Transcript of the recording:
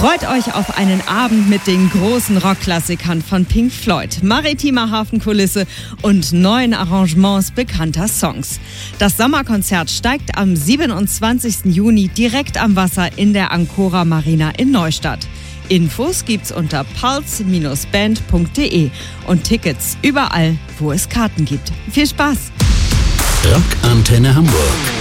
Freut euch auf einen Abend mit den großen Rockklassikern von Pink Floyd, maritimer Hafenkulisse und neuen Arrangements bekannter Songs. Das Sommerkonzert steigt am 27. Juni direkt am Wasser in der Ancora Marina in Neustadt. Infos gibt's unter puls-band.de und Tickets überall, wo es Karten gibt. Viel Spaß! Rock Antenne Hamburg.